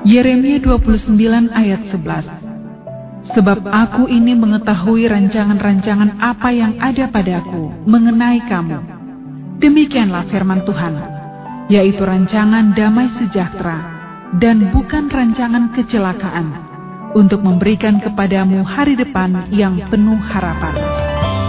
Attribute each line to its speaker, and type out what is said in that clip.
Speaker 1: Yeremia 29 ayat 11. Sebab aku ini mengetahui rancangan-rancangan apa yang ada padaku mengenai kamu. Demikianlah firman Tuhan, yaitu rancangan damai sejahtera dan bukan rancangan kecelakaan, untuk memberikan kepadamu hari depan yang penuh harapan.